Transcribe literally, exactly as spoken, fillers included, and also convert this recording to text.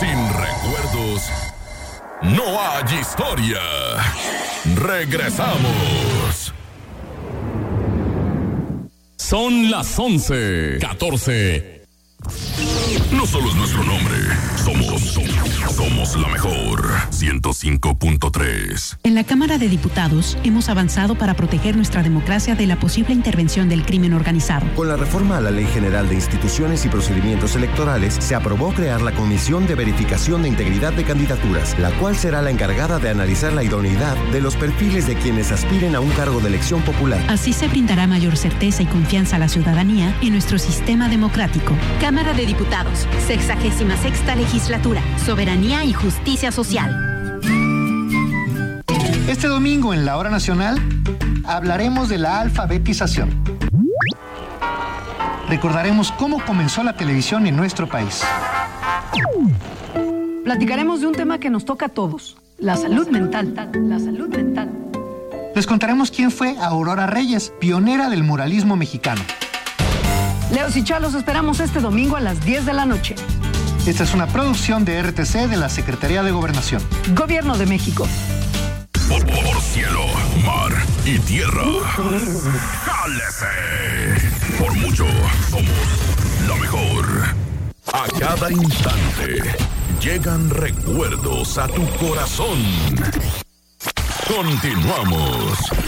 Sin recuerdos, no hay historia. Regresamos. Son las once catorce. No solo es nuestro nombre, somos, somos, somos la mejor. ciento cinco punto tres. En la Cámara de Diputados hemos avanzado para proteger nuestra democracia de la posible intervención del crimen organizado. Con la reforma a la Ley General de Instituciones y Procedimientos Electorales, se aprobó crear la Comisión de Verificación de Integridad de Candidaturas, la cual será la encargada de analizar la idoneidad de los perfiles de quienes aspiren a un cargo de elección popular. Así se brindará mayor certeza y confianza a la ciudadanía en nuestro sistema democrático. Cámara de Diputados, sexagésima sexta legislatura, soberanía y justicia social. Este domingo en la Hora Nacional hablaremos de la alfabetización. Recordaremos cómo comenzó la televisión en nuestro país. Platicaremos de un tema que nos toca a todos, la salud mental. La salud mental. Les contaremos quién fue Aurora Reyes, pionera del muralismo mexicano. Leos y Chalos esperamos este domingo a las diez de la noche. Esta es una producción de R T C de la Secretaría de Gobernación. Gobierno de México. Por, por cielo, mar y tierra. ¡Jálese! Por mucho, somos la mejor. A cada instante, llegan recuerdos a tu corazón. Continuamos.